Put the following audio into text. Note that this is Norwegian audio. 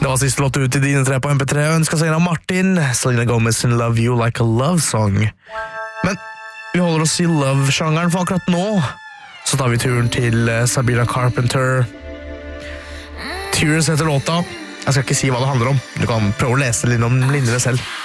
Det var siste låt ut I dine 3 på MP3, ønsket seg av Martin, Selena Gomez in Love You Like a Love Song. Men vi holder oss I love-sjangeren, for akkurat nå så tar vi turen til Sabrina Carpenter. Tears heter låta. Jeg skal ikke si hva det handler om. Du kan prøve å lese litt om linjene selv.